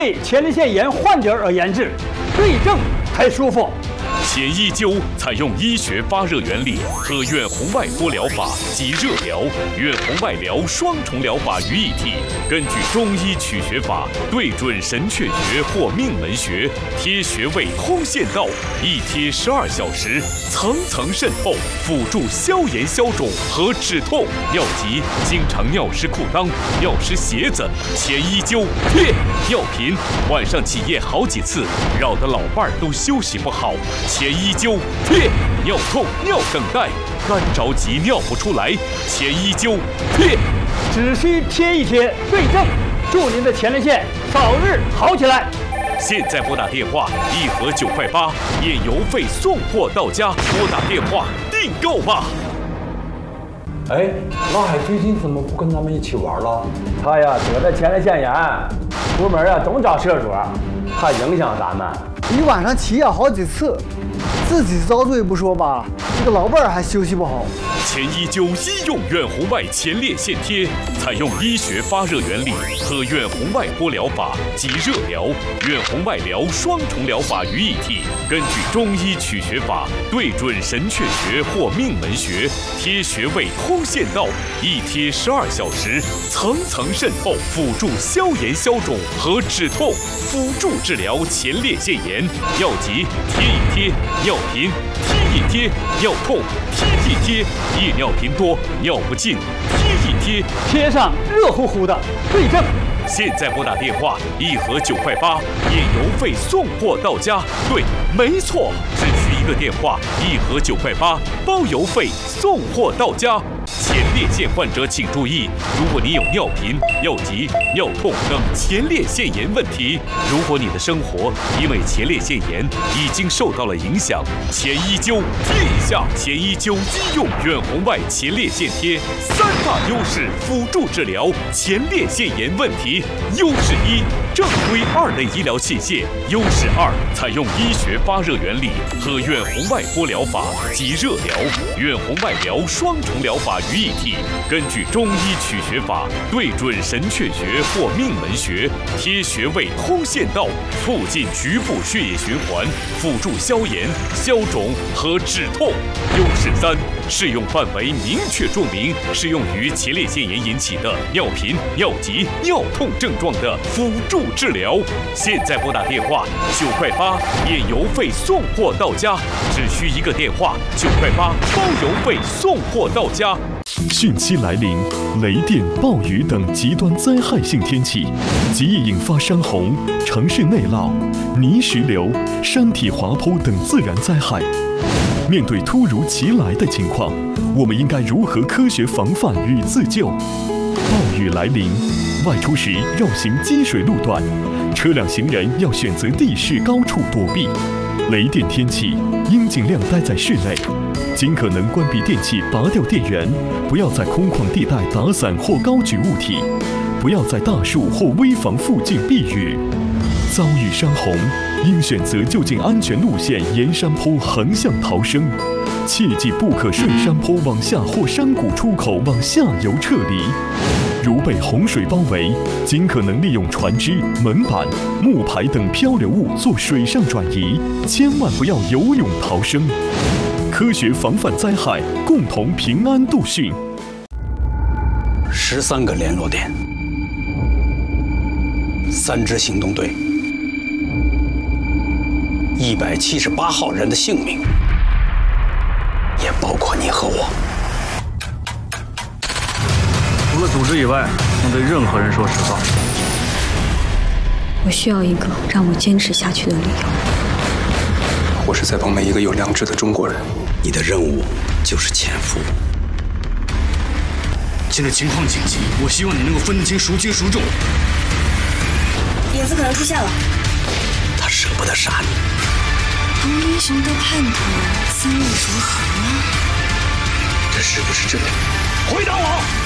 为前列腺炎患者而研制，对症才舒服。 前一灸采用医学发热原理和远红外波疗法及热疗、远红外疗双重疗法于一体，根据中医取穴法对准神阙穴或命门穴，贴穴位通线道，一贴12小时，层层渗透，辅助消炎消肿和止痛。尿急、经常尿湿裤裆、尿湿鞋子，前一灸贴。尿频，晚上起夜好几次，扰得老伴儿都休息不好。 前一灸贴，尿痛、尿等待，干着急尿不出来，前一灸贴， 只需贴一贴，对症，祝您的前列腺早日好起来。 现在拨打电话，1盒9块8，验邮费送货到家，拨打电话订购吧。 哎，老海最近怎么不跟咱们一起玩了？ 他呀得了前列腺炎，出门呀总找社主，怕影响咱们。 一晚上起夜好几次，自己遭罪不说吧，这个老伴儿还休息不好。 前一灸医用远红外前列腺贴，采用医学发热原理和远红外波疗法及热疗、远红外疗双重疗法于一体，根据中医取穴法对准神阙穴或命门穴，贴穴位通线道，一贴12小时，层层渗透，辅助消炎消肿和止痛，辅助治疗前列腺炎。尿急贴一贴，尿频贴一贴，尿痛贴一贴，夜尿频多、尿不尽贴一贴， 贴上热乎乎的对症。 现在拨打电话，1盒9块8，验邮费送货到家。对，没错，只需一个电话，1盒9块8，包邮费送货到家。前列腺患者请注意，如果你有尿频、尿急、尿痛等前列腺炎问题，如果你的生活因为前列腺炎已经受到了影响，前一灸贴一下。前一灸医用远红外前列腺贴，3大优势辅助治疗前列腺炎问题。 优势1，正规2类医疗器械；优势2，采用医学发热原理和远红外波疗法及热疗、远红外疗双重疗法于一体，根据中医取穴法对准神阙穴或命门穴，贴穴位通线道，促进局部血液循环，辅助消炎、消肿和止痛。优势3，适用范围明确注明适用于前列腺炎引起的尿频、尿急、尿痛症状的辅助治疗。现在拨打电话9块8，验邮费送货到家，只需一个电话9块8，包邮费送货到家。 汛期来临，雷电、暴雨等极端灾害性天气，极易引发山洪、城市内涝、泥石流、山体滑坡等自然灾害。面对突如其来的情况，我们应该如何科学防范与自救？暴雨来临，外出时绕行积水路段，车辆行人要选择地势高处躲避。雷电天气应尽量待在室内，尽可能关闭电器，拔掉电源，不要在空旷地带打伞或高举物体，不要在大树或危房附近避雨。遭遇山洪，应选择就近安全路线沿山坡横向逃生，切记不可顺山坡往下或山谷出口往下游撤离。如被洪水包围，尽可能利用船只、门板、木牌等漂流物做水上转移，千万不要游泳逃生。科学防范灾害，共同平安度汛。 13个联络点，3支行动队，178号人的性命，也包括你和我。 除了组织以外，能对任何人说实话。 我需要一个让我坚持下去的理由。 我是在帮每一个有良知的中国人。 你的任务就是潜伏。 现在情况紧急，我希望你能够分清孰轻孰重。 影子可能出现了， 他舍不得杀你。 同英雄的叛徒，心意如何呢？ 这是不是真的？ 回答我！